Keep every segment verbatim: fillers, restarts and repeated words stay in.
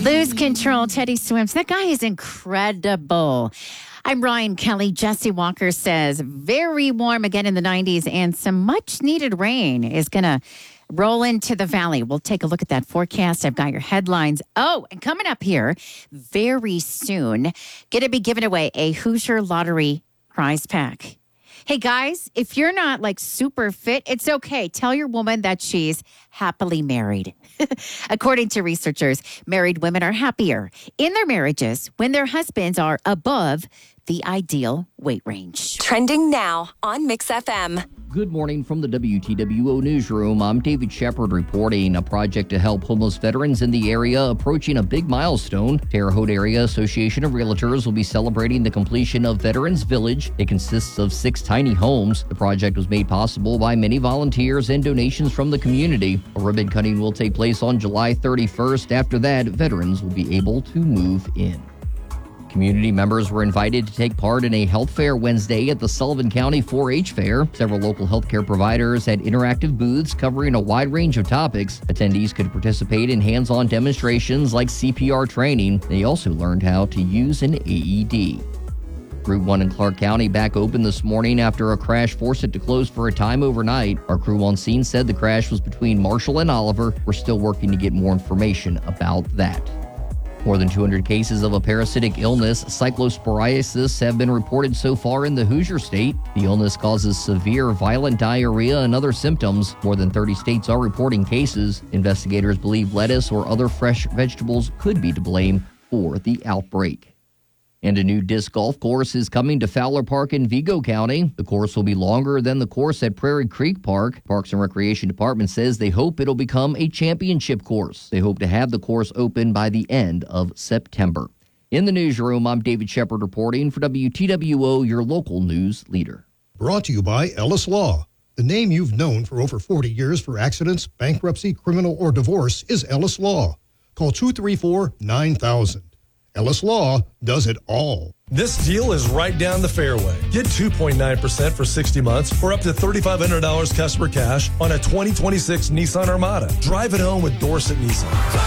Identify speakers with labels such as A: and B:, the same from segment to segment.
A: Lose control, Teddy Swims. That guy is incredible. I'm Ryan Kelly. Jesse Walker says very warm again in the nineties and some much needed rain is going to roll into the valley. We'll take a look at that forecast. I've got your headlines. Oh, and coming up here very soon, going to be giving away a Hoosier Lottery prize pack. Hey, guys, if you're not like super fit, it's okay. Tell your woman that she's happily married. According to researchers, married women are happier in their marriages when their husbands are above the ideal weight range.
B: Trending now on Mix F M.
C: Good morning from the W T W O Newsroom. I'm David Shepard reporting. A project to help homeless veterans in the area approaching a big milestone. Terre Haute Area Association of Realtors will be celebrating the completion of Veterans Village. It consists of six tiny homes. The project was made possible by many volunteers and donations from the community. A ribbon cutting will take place on July thirty-first. After that, veterans will be able to move in. Community members were invited to take part in a health fair Wednesday at the Sullivan County four H Fair. Several local healthcare providers had interactive booths covering a wide range of topics. Attendees could participate in hands-on demonstrations like C P R training. They also learned how to use an A E D. Route one in Clark County back open this morning after a crash forced it to close for a time overnight. Our crew on scene said the crash was between Marshall and Oliver. We're still working to get more information about that. More than two hundred cases of a parasitic illness, cyclosporiasis, have been reported so far in the Hoosier State. The illness causes severe, violent diarrhea and other symptoms. More than thirty states are reporting cases. Investigators believe lettuce or other fresh vegetables could be to blame for the outbreak. And a new disc golf course is coming to Fowler Park in Vigo County. The course will be longer than the course at Prairie Creek Park. Parks and Recreation Department says they hope it'll become a championship course. They hope to have the course open by the end of September. In the newsroom, I'm David Shepard reporting for W T W O, your local news leader.
D: Brought to you by Ellis Law. The name you've known for over forty years for accidents, bankruptcy, criminal, or divorce is Ellis Law. Call two three four, nine thousand. Ellis Law does it all.
E: This deal is right down the fairway. Get two point nine percent for sixty months or up to three thousand five hundred dollars customer cash on a twenty twenty-six Nissan Armada. Drive it home with Dorset Nissan.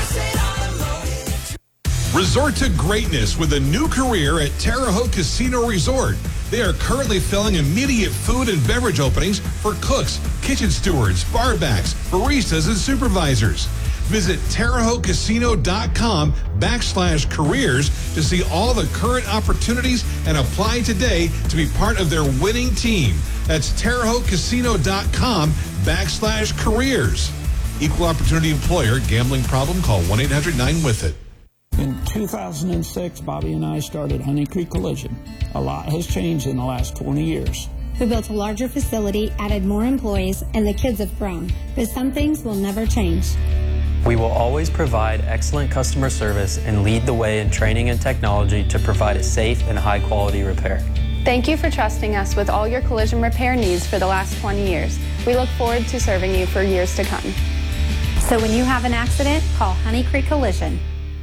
F: Resort to greatness with a new career at Terre Haute Casino Resort. They are currently filling immediate food and beverage openings for cooks, kitchen stewards, barbacks, baristas, and supervisors. Visit Terre Haute Casino dot com backslash careers to see all the current opportunities and apply today to be part of their winning team. That's Terre Haute Casino dot com backslash careers. Equal opportunity employer. Gambling problem? Call one eight hundred nine with it.
G: In two thousand six, Bobby and I started Honey Creek Collision. A lot has changed in the last twenty years.
H: We built a larger facility, added more employees, and the kids have grown. But some things will never change.
I: We will always provide excellent customer service and lead the way in training and technology to provide a safe and high-quality repair.
J: Thank you for trusting us with all your collision repair needs for the last twenty years. We look forward to serving you for years to come.
H: So when you have an accident, call Honey Creek Collision.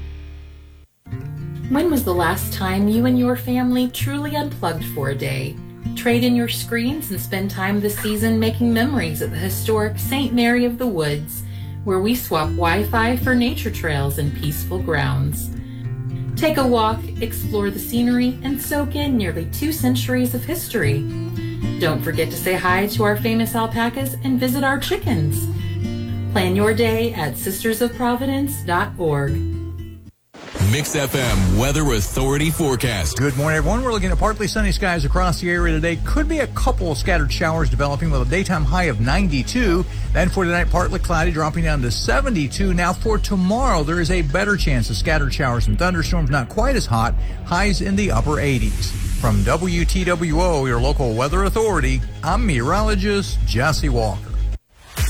K: When was the last time you and your family truly unplugged for a day? Trade in your screens and spend time this season making memories at the historic Saint Mary of the Woods, where we swap Wi-Fi for nature trails and peaceful grounds. Take a walk, explore the scenery, and soak in nearly two centuries of history. Don't forget to say hi to our famous alpacas and visit our chickens. Plan your day at sisters of providence dot org.
L: Mix F M Weather Authority forecast.
M: Good morning, everyone. We're looking at partly sunny skies across the area today. Could be a couple of scattered showers developing with a daytime high of ninety-two. Then for tonight, partly cloudy, dropping down to seventy-two. Now for tomorrow, there is a better chance of scattered showers and thunderstorms, not quite as hot. Highs in the upper eighties. From W T W O, your local weather authority, I'm meteorologist Jesse Walker.